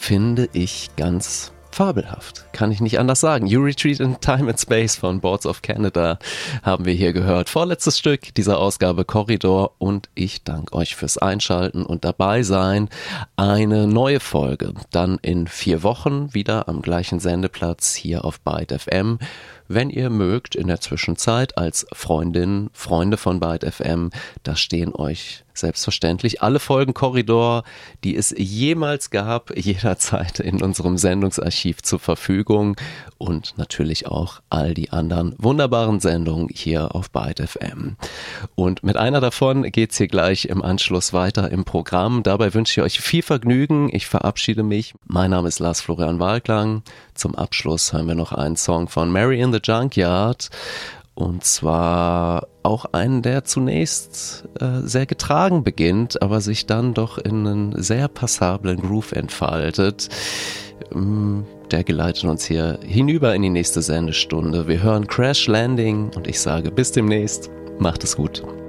finde ich ganz fabelhaft. Kann ich nicht anders sagen. You Retreat in Time and Space von Boards of Canada haben wir hier gehört. Vorletztes Stück dieser Ausgabe Korridor und ich danke euch fürs Einschalten und dabei sein. Eine neue Folge dann in 4 Wochen wieder am gleichen Sendeplatz hier auf Byte FM. Wenn ihr mögt, in der Zwischenzeit als Freundinnen, Freunde von Byte FM, da stehen euch selbstverständlich alle Folgen Korridor, die es jemals gab, jederzeit in unserem Sendungsarchiv zur Verfügung und natürlich auch all die anderen wunderbaren Sendungen hier auf Byte FM. Und mit einer davon geht's hier gleich im Anschluss weiter im Programm. Dabei wünsche ich euch viel Vergnügen. Ich verabschiede mich. Mein Name ist Lars Florian Walklang. Zum Abschluss hören wir noch einen Song von Mary in the Junkyard. Und zwar auch einen, der zunächst sehr getragen beginnt, aber sich dann doch in einen sehr passablen Groove entfaltet. Der geleitet uns hier hinüber in die nächste Sendestunde. Wir hören Crash Landing und ich sage bis demnächst. Macht es gut.